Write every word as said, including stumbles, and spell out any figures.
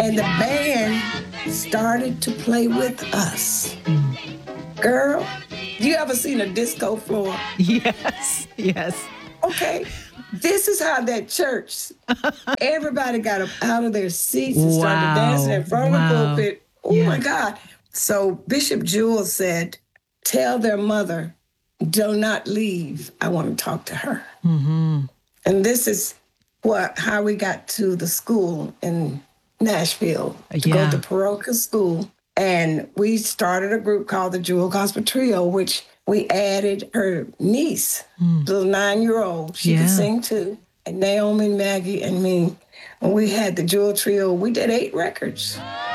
And the band started to play with us. Girl, you ever seen a disco floor? Yes, yes. Okay, this is how that church, everybody got up out of their seats and started Wow. dancing in front Wow. of the pulpit. Oh Yeah. my God. So Bishop Jewell said, tell their mother, do not leave. I want to talk to her. Mm-hmm. And this is what how we got to the school in Nashville to Yeah. go to parochial school. And we started a group called the Jewel Gospel Trio, which we added her niece, Mm. little nine-year-old. She Yeah. could sing too. And Naomi, Maggie, and me. And we had the Jewel Trio. We did eight records.